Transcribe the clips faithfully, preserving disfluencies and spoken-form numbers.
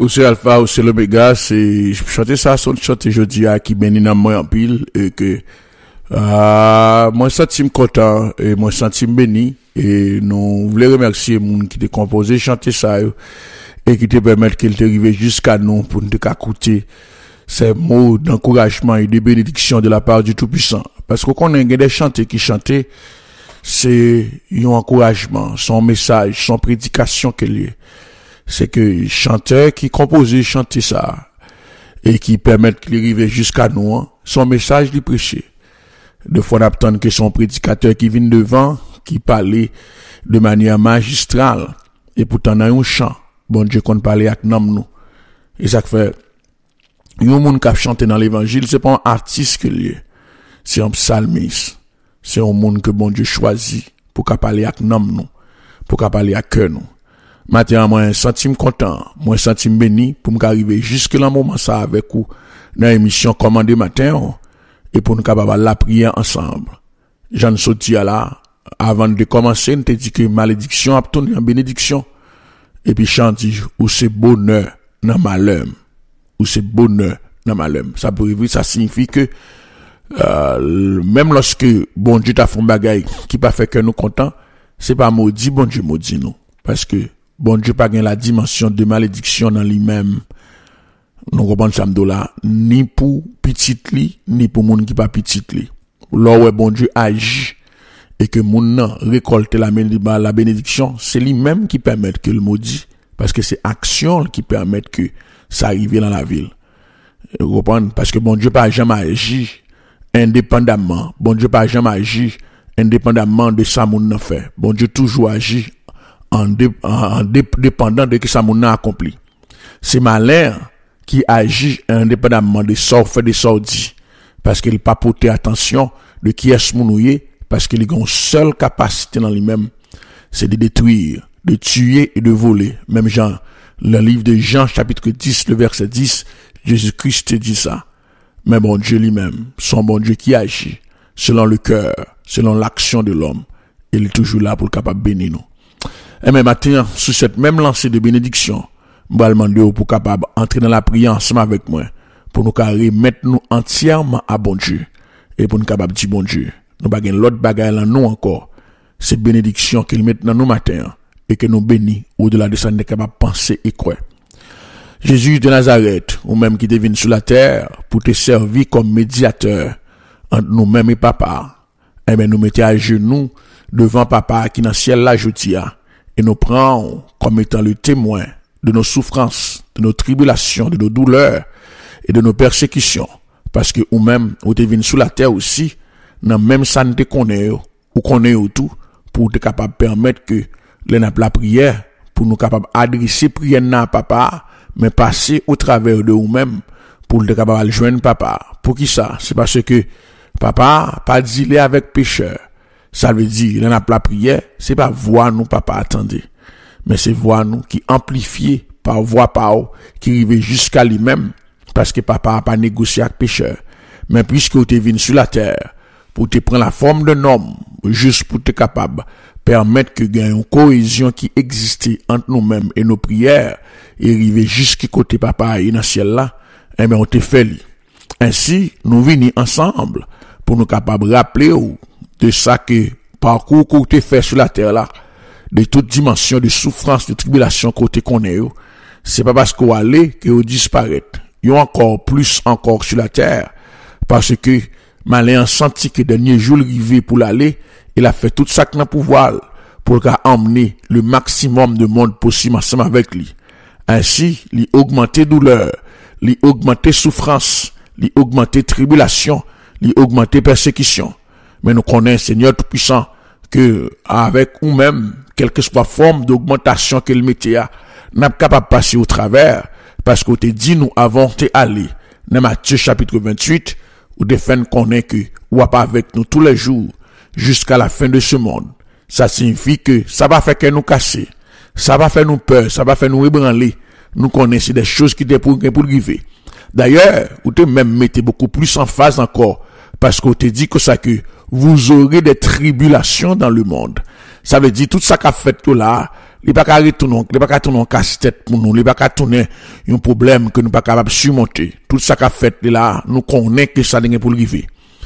Ou c'est Alpha ou c'est l'Oméga, c'est chanter ça, son chanter jeudi à qui béni dans moi en pile et que euh, moi senti content et moi senti béni et nous voulons remercier moun qui te composé chanter ça et qui te permettre qu'il te arrive jusqu'à nous pour nous écouter ces mots d'encouragement et de bénédiction de la part du Tout-Puissant. Parce qu'on connaît des chantés qui chantaient, c'est un encouragement, son message, son prédication qu'il y a. C'est que chanteur qui composait chanter ça et qui permettent qu'il arrive jusqu'à nous, son message lui prêcher. Deux fois on attend que son prédicateur qui vient devant, qui parlait de manière magistrale et pourtant dans un chant, bon Dieu qu'on parlait avec nous. Et ça fait un monde qui a chanté dans l'évangile, c'est pas un artiste que lui, c'est un psalmiste. C'est un monde que bon Dieu choisit pour qu'a parler avec nous, pour qu'a parler avec cœur nous. Maintenant, moi, un centime content, moi, un centime béni, pour m'arriver jusque là, moment ça avec vous, dans l'émission Commandé matin, et pour nous capables la prière ensemble. J'en sorti à là, avant de commencer, on te dit que malédiction a tourné en bénédiction. Et puis, chante dit, ou c'est bonheur dans malheur. Ou c'est bonheur dans malheur. Ça peut arriver, ça signifie que, euh, même lorsque bon Dieu t'a fait un bagaille qui pas fait que nous contents, c'est pas maudit, bon Dieu maudit nous. Parce que, bon Dieu pas gain la dimension de malédiction dans lui-même. Nous comprenons ça là, ni pour petit li, ni pour moun qui pas petit li. Là où bon Dieu agit et que moun nan récolte la, la bénédiction, c'est lui-même qui permet que le maudit, parce que c'est action qui permet que ça arrive dans la ville. Vous comprenez? Parce que bon Dieu pas jamais agi indépendamment. Bon Dieu pas jamais agi indépendamment de ça moun nan fait. Bon Dieu toujours agit en, dé, en, en dé, dépendant de ce que ça moun nan accompli. C'est malin qui agit indépendamment de ça fait de ça dit, parce qu'il pas porté attention de qui est ce mounouye, parce qu'il a une seule capacité dans lui-même, c'est de détruire, de tuer et de voler. Même Jean, le livre de Jean chapitre dix, le verset dix, Jésus-Christ dit ça. Mais bon Dieu lui-même, son bon Dieu qui agit selon le cœur, selon l'action de l'homme, il est toujours là pour le capable bénir nous. Et même maintenant, sous cette même lancée de bénédiction, je vais demander pour capable entrer dans la prière ensemble avec moi, pour nous remettre nous entièrement à bon Dieu, et pour nous capable dire bon Dieu. Nous pas gain l'autre bagaille là nous encore. Cette bénédiction qu'il met dans nous matin, et que nous bénit au-delà de ça, nous sommes capables de penser et croire. Jésus de Nazareth, ou même qui est venu sur la terre, pour te servir comme médiateur entre nous-mêmes et papa, eh bien, nous mettons à genoux devant papa qui dans le ciel là, je dis, et nous prenons comme étant le témoin de nos souffrances, de nos tribulations, de nos douleurs et de nos persécutions. Parce que ou même, ou te venu sur la terre aussi, dans même ça ne te connaît, ou connaît tout, pour te capable permettre que la prière, pour nous capable adresser prière à papa, mais passer au travers de nous-mêmes, pour te capable joindre papa. Pour qui ça? C'est parce que papa, pas dealer avec pécheur. Ça veut dire, la prière, c'est pas voir nous papa, attendez. Mais c'est voir nous qui amplifié par voix par haut, qui arrive jusqu'à lui-même, parce que papa n'a pas négocié avec pécheur. Mais puisque tu es venu sur la terre, pour te prendre la forme d'un homme, juste pour te capable, permettre que gagne une cohésion qui existait entre nous-mêmes et nos prières, et arriver jusqu'à côté papa et dans le ciel là, eh bien, on te fait lui. Ainsi, nous venons ensemble, pour nous capables rappeler de ça que, parcours qu'on te fait sur la terre là, de toute dimension de souffrance, de tribulation côté qu'on est, c'est pas parce qu'on allait que on disparaît. Il y a encore plus encore sur la terre, parce que malin senti que dernier jour arrivé pour l'aller, il a fait tout ça qu'il a pouvoir pour emmener le maximum de monde possible ensemble avec lui. Ainsi, il augmenter douleur, il augmenter souffrance, il augmenter tribulation, il augmenter persécution. Mais nous connaissons Seigneur Tout-Puissant que avec nous-mêmes, quelle que soit la forme d'augmentation qu'il mettait à, n'a pas capable de passer au travers, parce qu'on te dit nous avons te aller. Dans Matthieu chapitre vingt-huit, où des fins connaît que, ou pas avec nous tous les jours, jusqu'à la fin de ce monde. Ça signifie que ça va faire que nous casser, ça va faire nous peur, ça va faire nous ébranler. Nous connaissons des choses qui étaient pour, pour arriver. D'ailleurs, ou te même mettez beaucoup plus en phase encore, parce qu'on te dit que ça que vous aurez des tribulations dans le monde. Ça veut dire tout ça qu'a fait tout là, il pas qu'à retourner, il pas qu'à tourner casse-tête pour nous, il pas qu'à tourner un problème que nous pas capable surmonter. Tout ça qu'a fait là, nous connaissons que ça n'est pour arriver.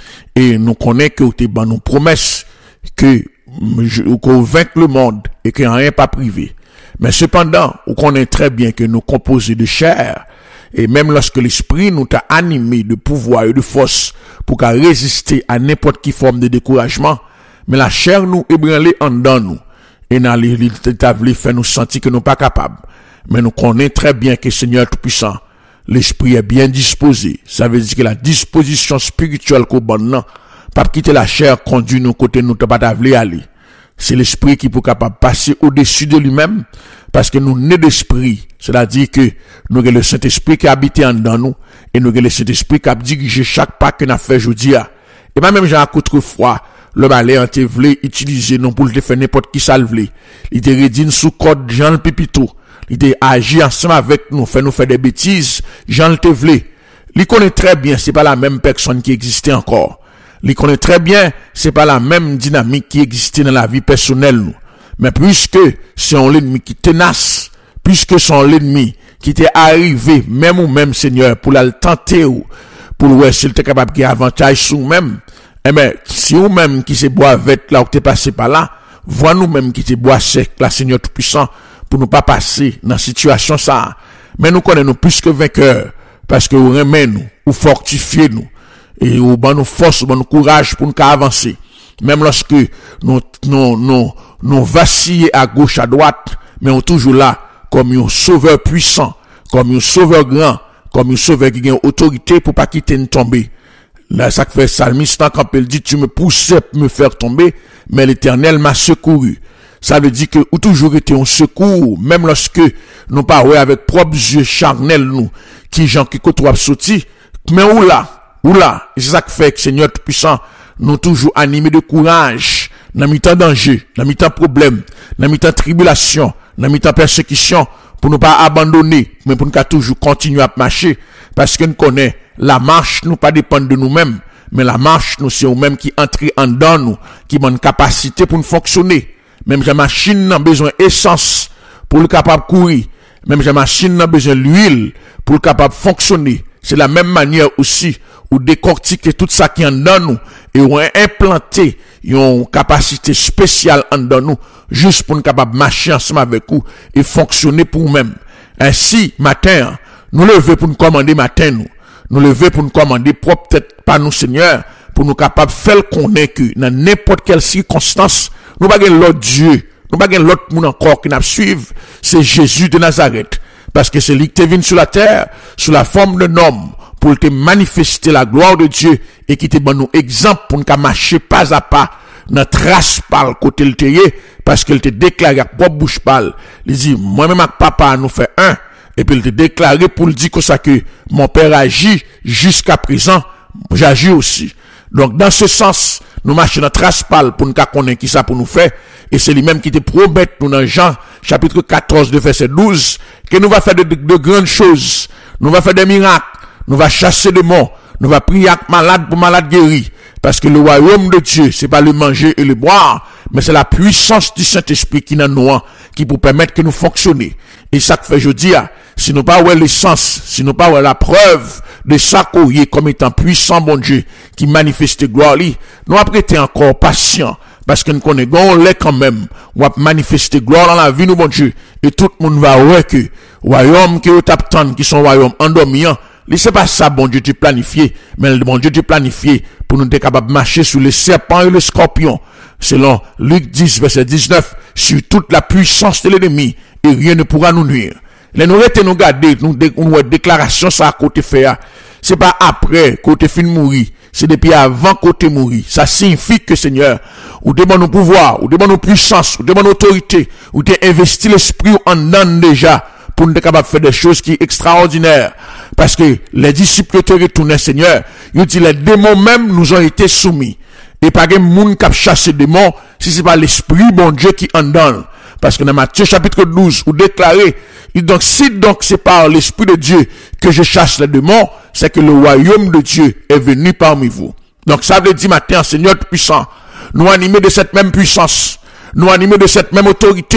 Et nous connaissons que tu ban nos promesses que qu'on vaincre le monde et qu'il n'y a rien pas privé. Mais cependant, on connaît très bien que nous composés de chair, et même lorsque l'esprit nous t'a animé de pouvoir et de force pour qu'à résister à n'importe quelle forme de découragement, mais la chair nous ébranlée en dedans nous, et dans l'établi fait nous sentir que nous pas capables. Mais nous connaissons très bien que Seigneur Tout-Puissant, l'esprit est bien disposé. Ça veut dire que la disposition spirituelle qu'on bonne non, pas quitter la chair conduit nous côté nous pas d'avoir aller. C'est l'esprit qui peut capable passer au-dessus de lui-même, parce que nous nés d'esprit. C'est-à-dire que nous avons le Saint-Esprit qui habite en dedans nous, et nous avons le Saint-Esprit qui a dirigé chaque pas que nous avons fait aujourd'hui. Et même Jean autrefois, le balai en te voulait utiliser non pour le faire n'importe qui ça le voulait. Il te redine sous code Jean le Pépito. Il te agi ensemble avec nous, fait nous faire des bêtises, Jean le te voulait. Il connaît très bien, c'est pas la même personne qui existait encore. Il connaît très bien, c'est pas la même dynamique qui existait dans la vie personnelle nous. Mais puisque c'est un ennemi qui tenace, puisque c'est un ennemi qui t'est arrivé, même ou même Seigneur, pour la tenter ou, pour ouais, s'il t'est capable de avantage sur nous-mêmes, eh ben, si ou même qui se boit avec là où t'es passé par là, vois nous-mêmes qui te boit sec, là, Seigneur Tout-Puissant, pour nous pas passer dans situation ça. Mais nous connaissons plus que vainqueurs, parce que vous remet nous, ou fortifiez nous, et ou ban nous force, ou ban nous courage pour nous avancer. Même lorsque nous, nous, nous, nous vacillons à gauche, à droite, mais on est toujours là, comme un sauveur puissant, comme un sauveur grand, comme un sauveur qui a une autorité pour pas quitter nous tomber. Là, ça fait psalmiste, quand il dit, tu me poussais pour me faire tomber, mais l'Éternel m'a secouru. Ça veut dire que, ou toujours été un secours, même lorsque nous parlons avec propres yeux charnels, nous, qui gens qui côtoient sorti, mais où là, où là, c'est ça qui fait que Seigneur Tout-Puissant, nous toujours animés de courage, dans mi-temps danger, dans mi-temps problème, dans mi-temps tribulation, dans mi-temps persécution, pour ne pas abandonner, mais pour nous toujours continuer à marcher, parce que nous connaissons, la marche nous pas dépend de nous-mêmes, mais la marche nous c'est nous-mêmes qui entre en dedans nous, qui ont une capacité pour nous fonctionner. Même la machine n'a besoin d'essence pour le capable de courir. Même la machine n'a besoin d'huile pour le capable de fonctionner. C'est la même manière aussi où décortiquer tout ça qui est en dedans nous et on implanté une capacité spéciale en dedans nous juste pour nous capable de marcher ensemble avec vous et fonctionner pour nous-mêmes. Ainsi, matin, nous lever pour nous commander matin nous. Nous lever pour nous commander propre tête par nous Seigneur pour nous capable de faire connaître que dans n'importe quelle circonstance nous pas l'autre Dieu, nous pas l'autre monde encore qui nous suivre, c'est Jésus de Nazareth. Parce que c'est lui qui est venu sur la terre, sous la forme d'un homme, pour te manifester la gloire de Dieu, et qui te donne nous exemple pour nous marcher pas à pas, dans trace par le côté le terre, parce qu'il te déclaré à propre bouche parle. Il dit, moi-même avec papa nous fait un, et puis il te déclaré pour le dire que ça que mon père agit jusqu'à présent, j'agis aussi. Donc, dans ce sens, nous marchons dans trace pâle pour nous connaître qui ça pour nous faire. Et c'est lui-même qui te promet nous dans Jean, chapitre quatorze, de verset douze, que nous va faire de, de, de grandes choses. Nous va faire des miracles. Nous va chasser des morts. Nous va prier avec malade pour malade guéri. Parce que le royaume de Dieu, c'est pas le manger et le boire, mais c'est la puissance du Saint-Esprit qui est nous, qui peut permettre que nous fonctionnions. Et ça que fait, je dis, si nous pas ouais l'essence, si nous pas ouais la preuve de ça qu'on y est comme étant puissant, bon Dieu, qui manifeste gloire, nous avons été encore patients, parce que nous connaissons l'est quand même, on va manifester gloire dans la vie, nous, bon Dieu, et tout le monde va voir que, royaume qui est attend, qui sont royaume endormant, c'est pas ça, bon Dieu, tu planifié, mais le bon Dieu, tu planifié pour nous être capable de marcher sur les serpents et les scorpions, selon Luc dix, verset dix-neuf, sur toute la puissance de l'ennemi, et rien ne pourra nous nuire. Les nous rete nous garder, nous, nous, déclaration, ça, à côté fait, c'est pas après, côté fin mourir, c'est depuis avant côté mourir. Ça signifie que, Seigneur, ou demande nos pouvoirs, ou demande nos puissances, ou demande autorité, ou t'es investi l'esprit en dedans déjà, pour nous être capable de faire des choses qui sont extraordinaires. Parce que les disciples te retournent, Seigneur, ils disent les démons même nous ont été soumis. Et pas de monde qui a chassé des démons, si c'est pas l'esprit, bon Dieu, qui en donne. Parce que dans Matthieu chapitre douze, vous déclarez, donc si donc c'est par l'esprit de Dieu que je chasse les démons, c'est que le royaume de Dieu est venu parmi vous. Donc ça veut dire matin, Seigneur puissant, nous animer de cette même puissance, nous animer de cette même autorité,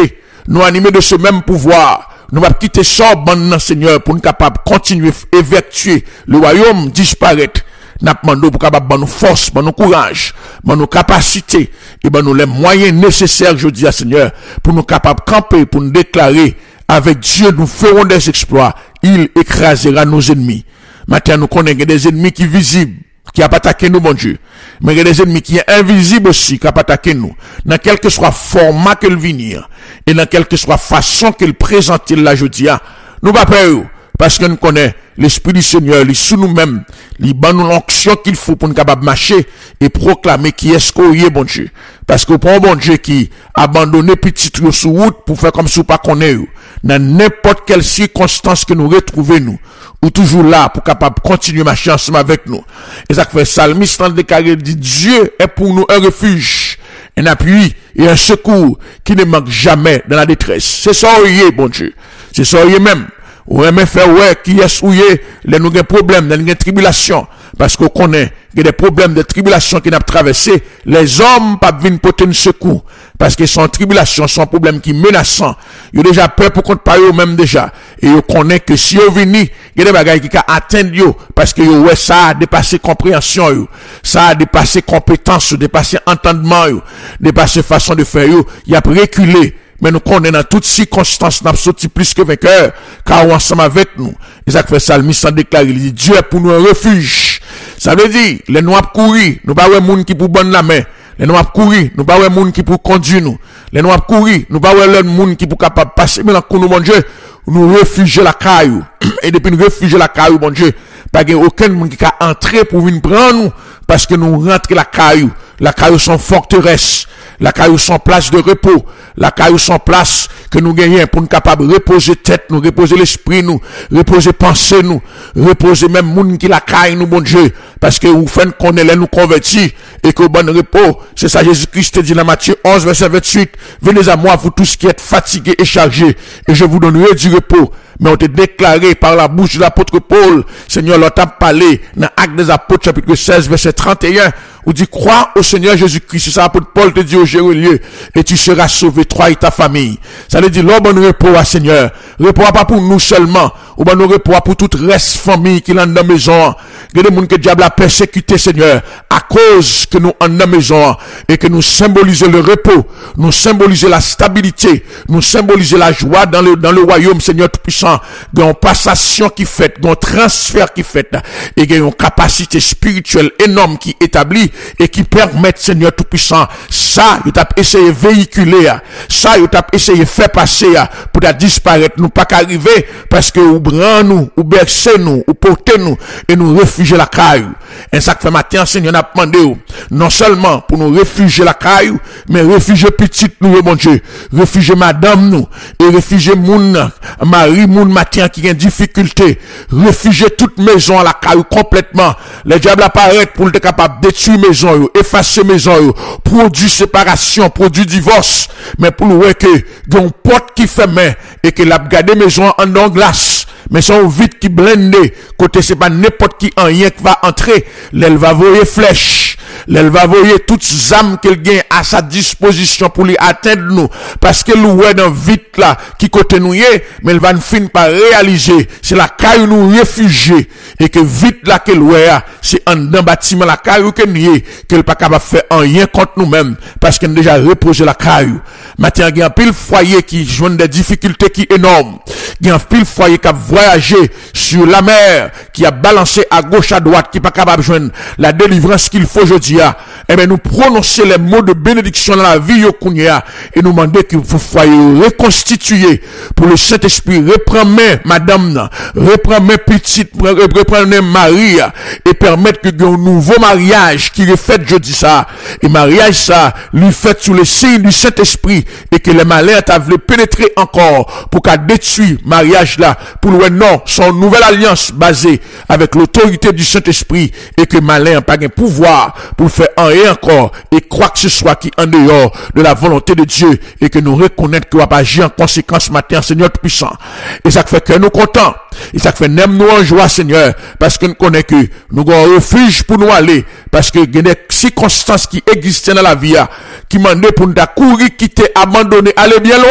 nous animés de ce même pouvoir, nous va quitter ça, bon, Seigneur, pour nous capables de continuer à évertuer le royaume disparaître. N'a demandé pour capable nous force, nous courage, nous capacité et nous les moyens nécessaires, je dis à Seigneur, pour nous capables de camper, pour nous déclarer avec Dieu, nous ferons des exploits. Il écrasera nos ennemis. Maintenant, nous connaissons des ennemis qui sont visibles, qui ont attaqué nous, mon Dieu. Mais il y a des ennemis qui sont invisibles aussi, qui ont attaqué nous. Dans quel que soit format que le venir, et dans quelle que soit façon qu'il présente la jeudi, nous pas peur. Parce que nous connaissons l'Esprit du Seigneur, il est sous nous-mêmes, il donne nous l'onction qu'il faut pour nous capables de marcher et proclamer qui est-ce qu'on est, bon Dieu. Parce que pour un bon Dieu qui abandonne petit trio sous route pour faire comme si on pas connaît, dans n'importe quelle circonstance que nous retrouvons nous, ou toujours là pour capable continuer marcher ensemble avec nous. Et ça fait Salmiste dans le déclaré dit Dieu est pour nous un refuge, un appui et un secours qui ne manque jamais dans la détresse. C'est ça, bon Dieu. C'est ça, même. Ou même faire ouais qui est souillé, les nous des problèmes, les tribulations, parce qu'on connaît qu'il y a des problèmes de tribulation qui n'a traversé, les hommes pas venir porter un secours, parce que son tribulation, son problème qui menaçant, ils ont déjà peur pour qu'on parle eux même déjà, et ils connaissent que si ils viennent, il y a des bagages qui atteignent eux, parce que ouais ça a dépassé compréhension eux, ça a dépassé compétence, dépassé entendement eux, dépassé façon de faire eux, il a reculé. Mais nous connaissons dans toutes circonstances, nous sommes plus que vainqueurs, car on ensemble avec nous. Et ça fait Salmiste sans déclarer, il dit, Dieu est pour nous un refuge. Ça veut dire, les noirs courir, nous pas ouais monde qui pour bonne la main. Les noirs courir, nous pas ouais monde qui pour conduire nous. Les noirs courir, nous pas ouais le monde qui pour capable passer, mais là, nous, mon Dieu, nous réfugier la caillou. Et depuis nous réfugier la caillou, mon Dieu, pas qu'il y a aucun monde qui a entré pour venir prendre nous, parce que nous rentrons la caillou. La caillou sont forteresse. La caillou sont place de repos. La caillou sont place que nous gagnons pour nous capables de reposer tête, nous reposer l'esprit, nous reposer pensée, nous reposer même monde qui la caille, nous, bon Dieu. Parce que vous faites qu'on est là, nous convertis et qu'au bon repos, c'est ça Jésus-Christ dit dans Matthieu onze, verset vingt-huit. Venez à moi, vous tous qui êtes fatigués et chargés, et je vous donnerai du repos. Mais on te déclaré par la bouche de l'apôtre Paul, Seigneur, l'on t'a parlé dans Actes des Apôtres, chapitre seize, verset trente et un, où dit, crois au Seigneur Jésus-Christ. C'est ça, l'apôtre Paul te dit au Jérôme, et tu seras sauvé, toi et ta famille. Ça veut dire, l'homme bon repos à Seigneur. Repos pas pour nous seulement, ou bon repos pour toute reste famille qui est dans la maison. Il y a des gens que le diable a persécuté, Seigneur, à cause que nous en la maison, et que nous symbolisons le repos, nous symbolisons la stabilité, nous symbolisons la joie dans le, dans le royaume, Seigneur Tout-Puissant. Il y a une passation qui fait, il y a un transfert qui fait, et il y a une capacité spirituelle énorme qui établit, et qui permet, Seigneur Tout-Puissant, ça, il t'a essayé de véhiculer, ça, il t'a essayé de faire passer, pour ta disparaître, nous pas qu'arriver, parce que ou bran nous, ou bercer nous, ou porter nous, et nous réfugier la caillou. Et ça fait matin, Seigneur, n'a demandé, non seulement pour nous réfugier la caillou, mais réfugier petite nous, mon Dieu, réfugier madame nous, et réfugier moun, mari, moun matin qui a une difficulté, réfugier toute maison à la caillou complètement. Le diable apparaît pour être capable de détruire maison, effacer maison, produire séparation, produire divorce, mais pour nous, que, il y a une porte qui ferme, et que l'a gardé maison en non glace. Mais son vide qui blende, côté c'est pas n'importe qui en rien qui va entrer, l'elle va voyer flèche, l'elle va voyer toutes les âmes qu'elle gagne à sa disposition pour lui atteindre nous, parce que nous est dans vide là, qui côté nous est, mais elle va nous finir par réaliser, c'est la caille nous réfugier, et que vide là qu'elle est, c'est en d'un bâtiment la caille qu'elle est, qu'elle pas capable de faire en rien contre nous-mêmes, parce qu'elle a déjà reposé la caille. Maintenant, il y a un pile foyer qui joue des difficultés qui énormes, il y a un pile foyer qui a voyagé sur la mer, qui a balancé à gauche à droite, qui n'est pas capable de joindre la délivrance qu'il faut aujourd'hui. Eh bien, nous prononcer les mots de bénédiction dans la vie yokunya, et nous demander que vous soyez reconstitués pour le Saint-Esprit. Reprenez madame, reprenez petite, reprenez Marie, et permettre que un nouveau mariage qui est fait jeudi ça, et mariage ça, lui fait sous le signe du Saint-Esprit, et que les malins t'a voulu pénétrer encore pour qu'à détruire mariage là, pour le non, son nouvelle alliance basée avec l'autorité du Saint-Esprit, et que malin n'a pas de pouvoir pour faire un et encore, et quoi que ce soit qui en dehors de la volonté de Dieu, et que nous reconnaître qu'il va pas agir en conséquence matin, Seigneur puissant. Et ça fait que nous contents, et ça fait n'aime nous en joie, Seigneur, parce que nous connaissons que nous avons un refuge pour nous aller, parce que il y a des circonstances qui existent dans la vie, qui demandent pour nous courir, quitter, abandonner, aller bien loin.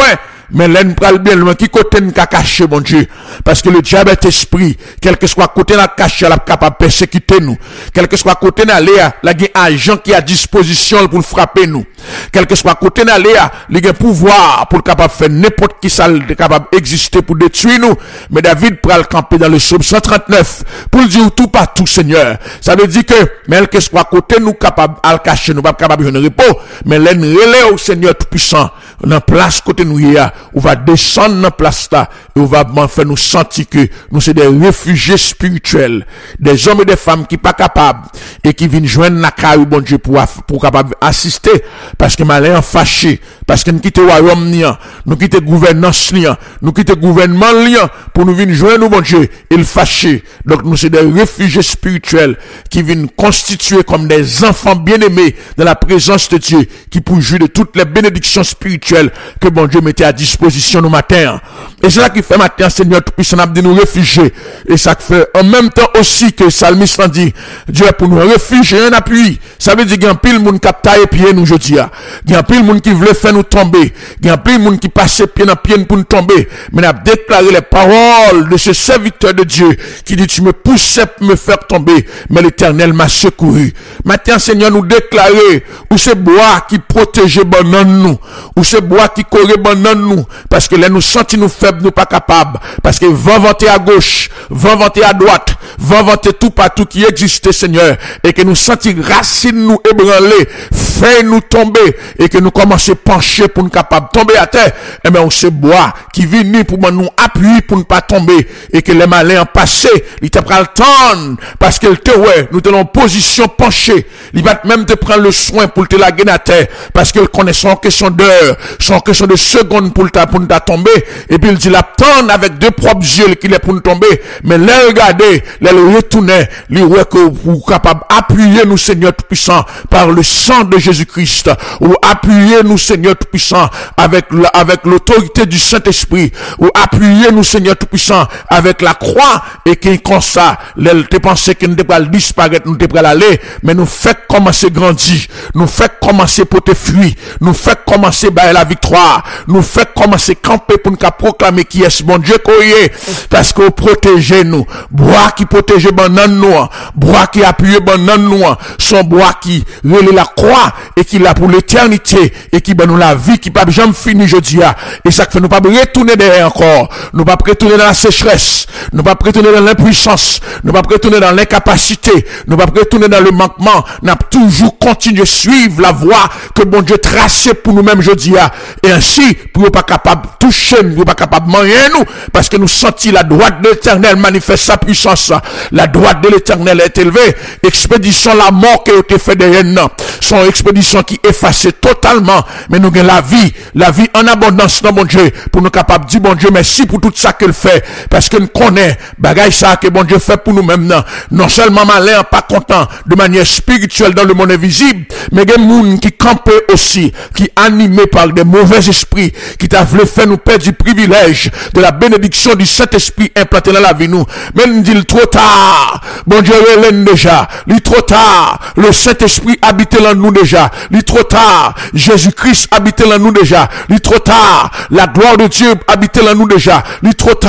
mais l'en pral bien loin, qui côté nous caché, bon Dieu. Parce que le diable est esprit, quel que soit côté nous caché, il est capable de persécuter nous. Quel que soit côté nous aller, il y a un agent qui est à disposition pour frapper nous. Quel que soit côté nous aller, il y a un pouvoir pour capable faire n'importe qui ça capable d'exister pour détruire nous. Mais David pral camper dans le psaume cent trente-neuf pour dire tout partout, Seigneur. Ça veut dire que, mais quel que soit côté nous capable à le cacher, nous pas capable de repos, mais l'en relais au Seigneur tout-puissant, dans place côté nous y a, on va descendre dans place là, et on va faire nous sentir que nous sommes des réfugiés spirituels, des hommes et des femmes qui pas capables, et qui viennent joindre la carrière, bon Dieu, pour, pour capable assister, parce que malin fâché, parce que nous quittons le royaume, nous quittons gouvernance, nous quittons gouvernement, pour nous venir joindre nous, bon Dieu, et le fâché. Donc nous sommes des réfugiés spirituels, qui viennent constituer comme des enfants bien-aimés dans la présence de Dieu, qui pour jouir de toutes les bénédictions spirituelles que bon Dieu mettait à disposition nos matins. Et c'est ça qui fait matin, Seigneur tout-puissant, de nous réfugier. Et ça fait en même temps aussi que Salmiste dit, Dieu est pour nous réfugier un appui. Ça veut dire qu'il y a un pile monde qui taille pied nous jeudi. Il y a un pile monde qui veut faire nous tomber. Il y a un pile monde qui passe pied dans pied pour nous tomber. Mais on a déclaré les paroles de ce serviteur de Dieu qui dit, tu me poussais pour me faire tomber, mais l'Éternel m'a secouru. Maintenant, Seigneur, nous déclarer où c'est bois qui protège bon nous, où c'est bois qui corrait bon nous, parce que là nous sentons nous faibles, nous pas capables, parce que va vanter à gauche, va vanter à droite, va vanter tout partout qui existe, Seigneur, et que nous sentons racines nous ébranler, fait nous tomber, et que nous commençons à pencher pour nous capables de tomber à terre, et bien on se bois qui vient pour nous appuyer pour ne pas tomber, et que les malins passé, ils te prennent le temps, parce que te ouais, nous tenons en position penchée, il va même te prendre le soin pour te la gagner à terre, parce qu'il connaît son question d'heure, son question de seconde pour ta pour ta tomber, et puis il dit l'attendre avec deux propres yeux qu'il est pour nous tomber, mais les regarder, les retourner, les ouais que vous capable appuyer nous Seigneur tout-puissant par le sang de Jésus-Christ, ou appuyer nous Seigneur tout-puissant avec la, avec l'autorité du Saint-Esprit, ou appuyer nous Seigneur tout-puissant avec la croix, et qui comme ça, les te penser que nous ne pas disparaître, nous ne pas aller, mais nous fait commencer grandir, nous fait commencer pour te fuir, nous fait commencer par la victoire, nous fait commencer camper pour nous proclamer qui est ce bon Dieu qu'on est, parce que protégez nous, bois qui protège banane nous, bois qui appuie banane nous, son bois qui relève la croix et qui l'a pour l'éternité et qui ben nous la vie qui pas jamais fini jeudi et ça fait nous pas retourner derrière encore, nous pas retourner dans la sécheresse, nous pas retourner dans l'impuissance, nous pas retourner dans l'incapacité, nous pas retourner dans le manquement, n'a toujours continuer à suivre la voie que bon Dieu tracé pour nous-mêmes jeudi et ainsi pour nous pas capable toucher nous pas capable manger nous parce que nous sentons la droite de l'Éternel manifeste sa puissance, la droite de l'Éternel est élevée, expédition la mort qui a été fait derrière nous, son expédition qui efface totalement, mais nous avons la vie, la vie en abondance dans mon Dieu pour nous capable de dire bon Dieu merci pour tout ça qu'il fait parce que nous connaissons bagaille ça que bon Dieu fait pour nous-mêmes non, non seulement malin pas content de manière spirituelle dans le monde invisible, mais des gens qui campent aussi, qui animés par des mauvais esprits, qui t'a voulu faire nous perdre du privilège de la bénédiction du Saint-Esprit implanté dans la vie nous. Mais nous dit trop tard, bon Dieu relève déjà, il trop tard, le Saint-Esprit habite en nous déjà, il trop tard, Jésus-Christ habite en nous déjà, il trop tard, la gloire de Dieu habite en nous déjà, il trop tard.